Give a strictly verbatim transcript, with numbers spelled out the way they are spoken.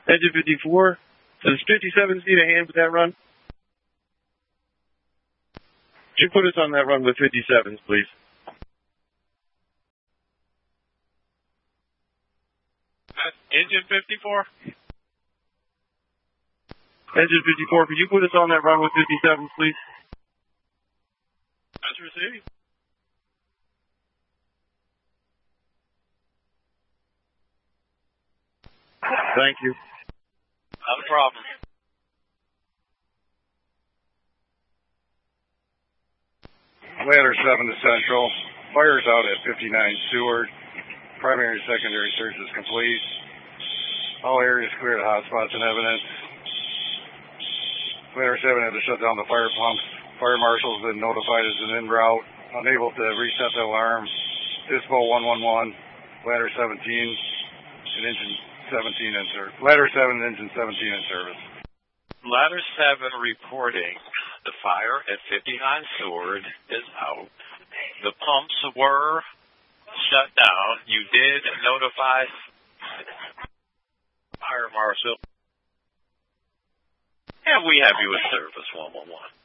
Engine fifty-four. Does fifty-seven need a hand with that run? Could you put us on that run with fifty-sevens, please? Engine fifty-four? Engine fifty-four, could you put us on that run with fifty-sevens, please? That's received. Thank you. Not a problem. Ladder seven to Central. Fire's out at fifty-nine Seward. Primary and secondary search is complete. All areas cleared of hotspots and evidence. Ladder seven had to shut down the fire pumps. Fire marshal has been notified as an en route. Unable to reset the alarm. Dispo one one one. Ladder seventeen. And engine seventeen in service. Ladder seven and engine seventeen in service. Ladder seven reporting. The fire at fifty-nine Seward is out. The pumps were shut down. You did notify fire marshal. And we have you in service one one one.